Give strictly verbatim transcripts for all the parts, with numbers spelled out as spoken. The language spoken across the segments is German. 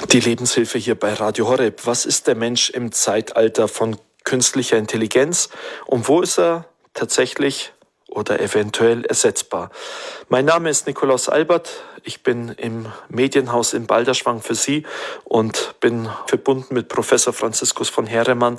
Die Lebenshilfe hier bei Radio Horeb. Was ist der Mensch im Zeitalter von künstlicher Intelligenz und wo ist er tatsächlich oder eventuell ersetzbar? Mein Name ist Nikolaus Albert. Ich bin im Medienhaus in Balderschwang für Sie und bin verbunden mit Professor Franziskus von Heeremann.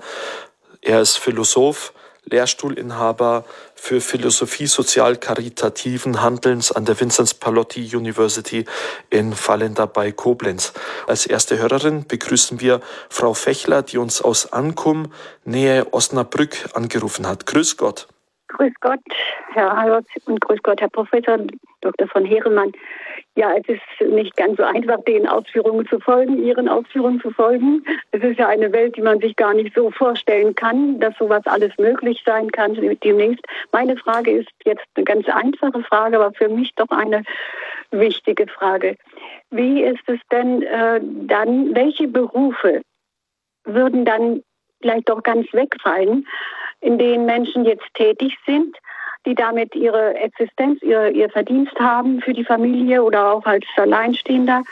Er ist Philosoph, Lehrstuhlinhaber für Philosophie sozial-karitativen Handelns an der Vinzenz Pallotti University in Vallendar bei Koblenz. Als erste Hörerin begrüßen wir Frau Fechler, die uns aus Ankum, Nähe Osnabrück, angerufen hat. Grüß Gott. Grüß Gott, Herr Albert, und grüß Gott, Herr Professor Doktor von Heeremann. Ja, es ist nicht ganz so einfach, den Ausführungen zu folgen, Ihren Ausführungen zu folgen. Es ist ja eine Welt, die man sich gar nicht so vorstellen kann, dass sowas alles möglich sein kann demnächst. Meine Frage ist jetzt eine ganz einfache Frage, aber für mich doch eine wichtige Frage. Wie ist es denn äh, dann, welche Berufe würden dann vielleicht doch ganz wegfallen, in denen Menschen jetzt tätig sind, die damit ihre Existenz, ihr, ihr Verdienst haben für die Familie oder auch als Alleinstehender.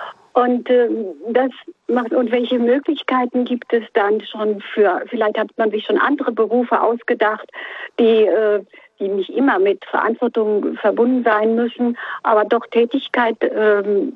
Und äh, das macht, und welche Möglichkeiten gibt es dann schon für, vielleicht hat man sich schon andere Berufe ausgedacht, die, äh, die nicht immer mit Verantwortung verbunden sein müssen, aber doch Tätigkeit ähm,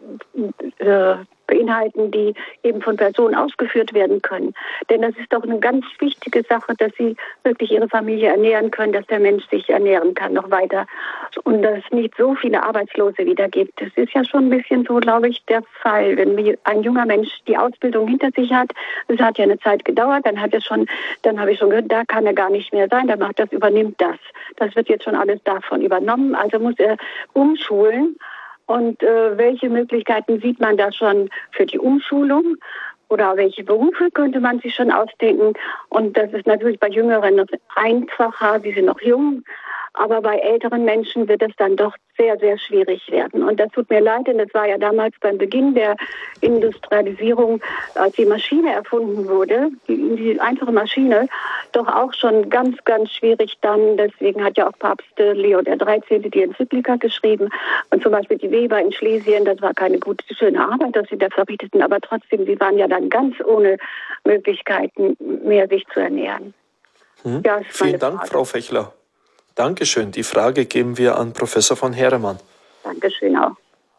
äh, beinhalten, die eben von Personen ausgeführt werden können. Denn das ist doch eine ganz wichtige Sache, dass sie wirklich ihre Familie ernähren können, dass der Mensch sich ernähren kann noch weiter und dass es nicht so viele Arbeitslose wieder gibt. Das ist ja schon ein bisschen so, glaube ich, der Fall, wenn ein junger Mensch die Ausbildung hinter sich hat. Es hat ja eine Zeit gedauert, dann hat er schon, dann habe ich schon gehört, da kann er gar nicht mehr sein, der macht das, übernimmt das. Das wird jetzt schon alles davon übernommen, also muss er umschulen. Und äh, welche Möglichkeiten sieht man da schon für die Umschulung? Oder welche Berufe könnte man sich schon ausdenken? Und das ist natürlich bei Jüngeren noch einfacher, sie sind noch jung. Aber bei älteren Menschen wird es dann doch sehr, sehr schwierig werden. Und das tut mir leid, denn das war ja damals beim Beginn der Industrialisierung, als die Maschine erfunden wurde, die, die einfache Maschine, doch auch schon ganz, ganz schwierig dann. Deswegen hat ja auch Papst Leo der dreizehnte die Enzyklika geschrieben. Und zum Beispiel die Weber in Schlesien, das war keine gute, schöne Arbeit, das sie da verrichteten. Aber trotzdem, sie waren ja dann ganz ohne Möglichkeiten mehr, sich zu ernähren. Hm. Ja, vielen Dank, Frau Fechler. Dankeschön. Die Frage geben wir an Professor von Heeremann. Dankeschön auch.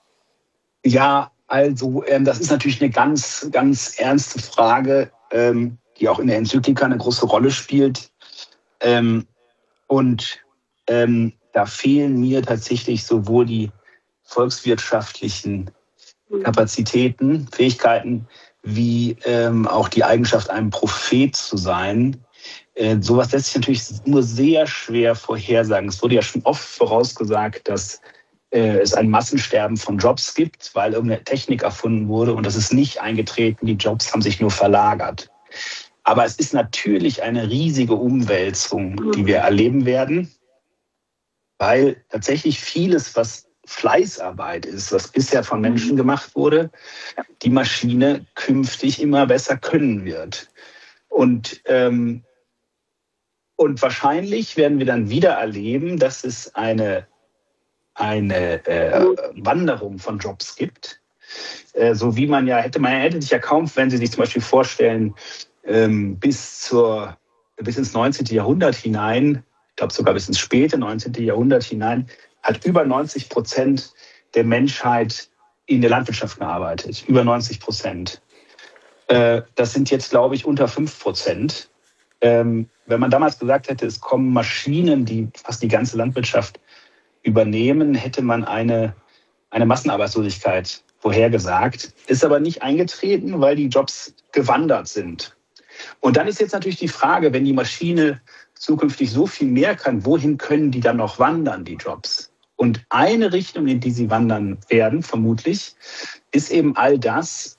Ja, also ähm, das ist natürlich eine ganz, ganz ernste Frage, ähm, die auch in der Enzyklika eine große Rolle spielt. Ähm, und ähm, da fehlen mir tatsächlich sowohl die volkswirtschaftlichen Kapazitäten, Fähigkeiten, wie ähm, auch die Eigenschaft, ein Prophet zu sein. Äh, sowas lässt sich natürlich nur sehr schwer vorhersagen. Es wurde ja schon oft vorausgesagt, dass äh, es ein Massensterben von Jobs gibt, weil irgendeine Technik erfunden wurde und das ist nicht eingetreten. Die Jobs haben sich nur verlagert. Aber es ist natürlich eine riesige Umwälzung, die wir erleben werden, weil tatsächlich vieles, was Fleißarbeit ist, was bisher von Menschen gemacht wurde, die Maschine künftig immer besser können wird. Und ähm, Und wahrscheinlich werden wir dann wieder erleben, dass es eine, eine äh, Wanderung von Jobs gibt. Äh, so wie man ja, hätte man hätte sich ja kaum, wenn Sie sich zum Beispiel vorstellen, ähm, bis, zur, bis ins neunzehnte Jahrhundert hinein, ich glaube sogar bis ins späte neunzehnte Jahrhundert hinein, hat über neunzig Prozent der Menschheit in der Landwirtschaft gearbeitet. Über neunzig Prozent. Äh, das sind jetzt, glaube ich, unter fünf Prozent. Ähm, wenn man damals gesagt hätte, es kommen Maschinen, die fast die ganze Landwirtschaft übernehmen, hätte man eine, eine Massenarbeitslosigkeit vorhergesagt. Ist aber nicht eingetreten, weil die Jobs gewandert sind. Und dann ist jetzt natürlich die Frage, wenn die Maschine zukünftig so viel mehr kann, wohin können die dann noch wandern, die Jobs? Und eine Richtung, in die sie wandern werden, vermutlich, ist eben all das,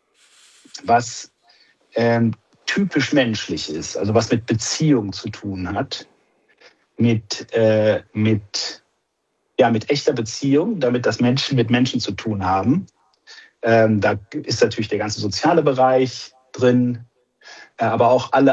was ähm, typisch menschlich ist, also was mit Beziehung zu tun hat, mit, äh, mit, ja, mit echter Beziehung, damit das Menschen mit Menschen zu tun haben. Ähm, da ist natürlich der ganze soziale Bereich drin, äh, aber auch alle